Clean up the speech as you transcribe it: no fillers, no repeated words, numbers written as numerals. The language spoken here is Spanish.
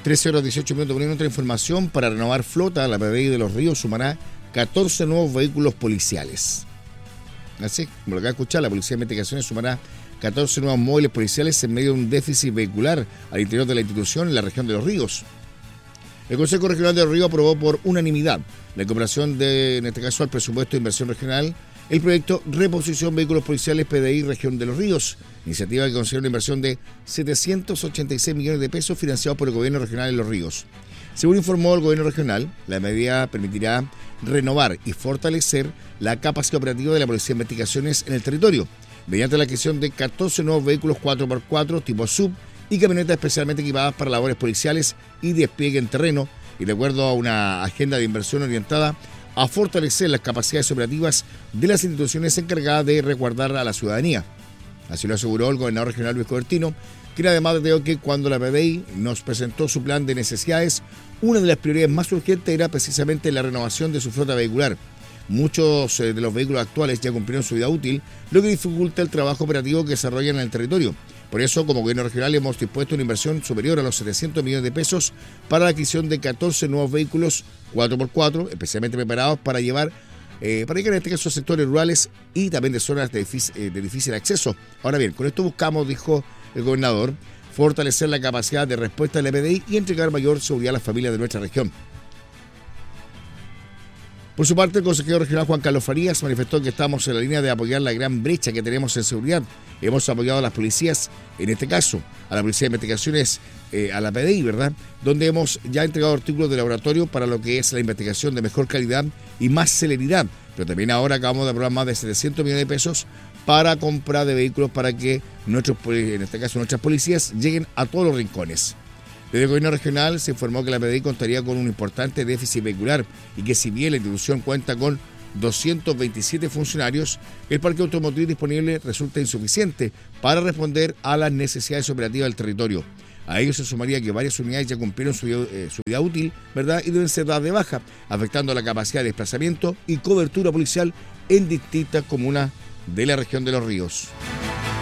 13 horas 18 minutos. Poniendo otra información, para renovar flota, la PDI de Los Ríos sumará 14 nuevos vehículos policiales. Así, como lo que va a escuchar, la Policía de Investigaciones sumará 14 nuevos móviles policiales en medio de un déficit vehicular al interior de la institución en la región de Los Ríos. El Consejo Regional de Los Ríos aprobó por unanimidad la incorporación en este caso, al presupuesto de inversión regional, el proyecto Reposición Vehículos Policiales PDI Región de Los Ríos, iniciativa que considera una inversión de 786 millones de pesos financiados por el Gobierno Regional de Los Ríos. Según informó el Gobierno Regional, la medida permitirá renovar y fortalecer la capacidad operativa de la Policía de Investigaciones en el territorio, mediante la adquisición de 14 nuevos vehículos 4x4 tipo SUV y camionetas especialmente equipadas para labores policiales y despliegue en terreno, y de acuerdo a una agenda de inversión orientada a fortalecer las capacidades operativas de las instituciones encargadas de resguardar a la ciudadanía. Así lo aseguró el gobernador regional Luis Cobertino, quien además detalló que cuando la PDI nos presentó su plan de necesidades, una de las prioridades más urgentes era precisamente la renovación de su flota vehicular. Muchos de los vehículos actuales ya cumplieron su vida útil, lo que dificulta el trabajo operativo que desarrollan en el territorio. Por eso, como gobierno regional, hemos dispuesto una inversión superior a los 700 millones de pesos para la adquisición de 14 nuevos vehículos 4x4, especialmente preparados para llegar en este caso a sectores rurales y también de zonas de difícil acceso. Ahora bien, con esto buscamos, dijo el gobernador, fortalecer la capacidad de respuesta de la PDI y entregar mayor seguridad a las familias de nuestra región. Por su parte, el consejero regional Juan Carlos Farías manifestó que estamos en la línea de apoyar la gran brecha que tenemos en seguridad. Hemos apoyado a las policías, en este caso, a la Policía de Investigaciones, a la PDI, ¿verdad? Donde hemos ya entregado artículos de laboratorio para lo que es la investigación de mejor calidad y más celeridad. Pero también ahora acabamos de aprobar más de 700 millones de pesos para compra de vehículos para que en este caso nuestras policías lleguen a todos los rincones. Desde el gobierno regional se informó que la PDI contaría con un importante déficit vehicular y que si bien la institución cuenta con 227 funcionarios, el parque automotriz disponible resulta insuficiente para responder a las necesidades operativas del territorio. A ello se sumaría que varias unidades ya cumplieron su vida útil, ¿verdad? Y deben ser dadas de baja, afectando la capacidad de desplazamiento y cobertura policial en distintas comunas de la región de Los Ríos.